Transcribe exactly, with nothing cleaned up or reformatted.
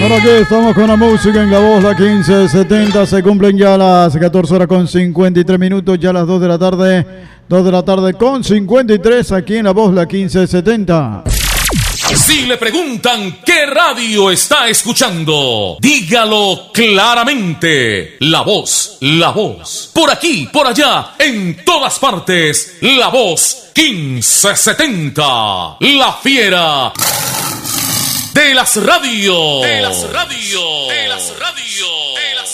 Por aquí estamos con la música en La Voz, la quince setenta. Se cumplen ya las catorce horas con cincuenta y tres minutos, ya las dos de la tarde. dos de la tarde con cincuenta y tres aquí en La Voz, la quince setenta. Si le preguntan qué radio está escuchando, dígalo claramente. La Voz, La Voz. Por aquí, por allá, en todas partes. La Voz quince setenta. La fiera de las radios. De las radios. De las radios. De las